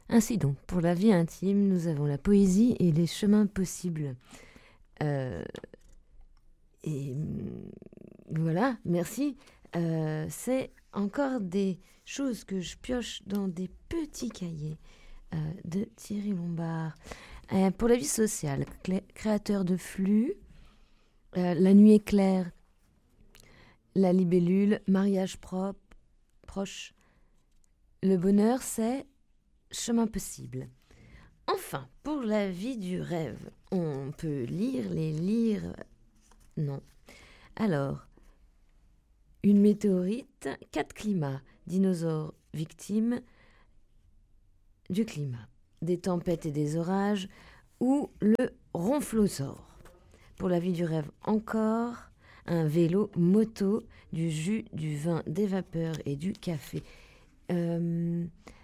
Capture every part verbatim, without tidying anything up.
Ainsi donc, pour la vie intime, nous avons la poésie et les chemins possibles. Euh, et voilà, merci. Euh, c'est encore des choses que je pioche dans des petits cahiers euh, de Thierry Lombard. Euh, pour la vie sociale, clé- créateur de flux, euh, La nuit est claire, La libellule, Mariage propre, proche. Le bonheur, c'est chemin possible. Enfin, pour la vie du rêve, on peut lire les lire. Non. Alors, une météorite, quatre climats, dinosaures victimes du climat, des tempêtes et des orages, ou le ronflosaure. Pour la vie du rêve encore, un vélo, moto, du jus, du vin, des vapeurs et du café. Euh,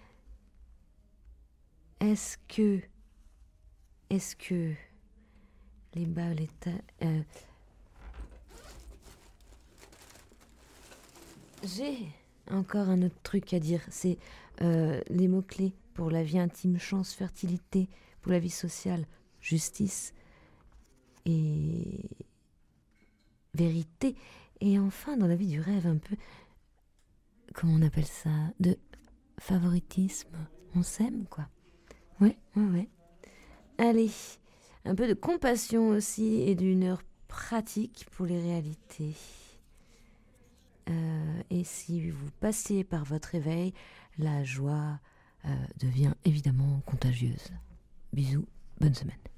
est-ce que, est-ce que les balles étaient... Euh, j'ai encore un autre truc à dire, c'est euh, les mots-clés pour la vie intime, chance, fertilité, pour la vie sociale, justice et vérité. Et enfin, dans la vie du rêve, un peu, comment on appelle ça, de favoritisme. On s'aime, quoi. Ouais, ouais, ouais. Allez, un peu de compassion aussi et d'une heure pratique pour les réalités. Euh, et si vous passez par votre réveil, la joie euh, devient évidemment contagieuse. Bisous, bonne semaine.